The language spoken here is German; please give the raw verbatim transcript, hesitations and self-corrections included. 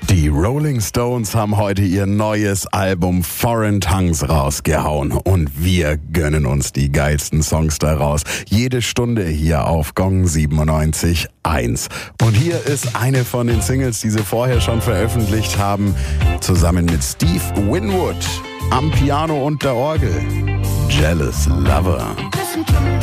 Die Rolling Stones haben heute ihr neues Album Foreign Tongues rausgehauen und wir gönnen uns die geilsten Songs daraus. Jede Stunde hier auf Gong siebenundneunzig Komma eins. Und hier ist eine von den Singles, die sie vorher schon veröffentlicht haben, zusammen mit Steve Winwood am Piano und der Orgel. Jealous Lover.